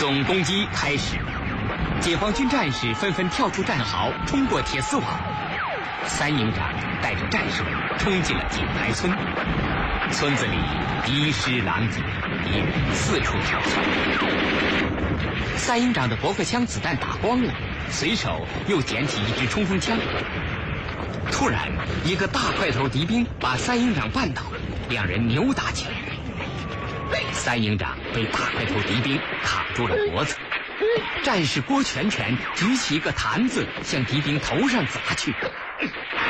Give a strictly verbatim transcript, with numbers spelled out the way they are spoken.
总攻击开始了，解放军战士纷纷跳出战壕，冲过铁丝网。三营长带着战士们冲进了井台村，村子里敌尸狼藉，敌人四处跳窜。三营长的驳壳枪子弹打光了，随手又捡起一支冲锋枪。突然，一个大块头敌兵把三营长绊倒，两人扭打起来。三营长被大块头敌兵卡住了脖子，战士郭全全举起一个坛子向敌兵头上砸去。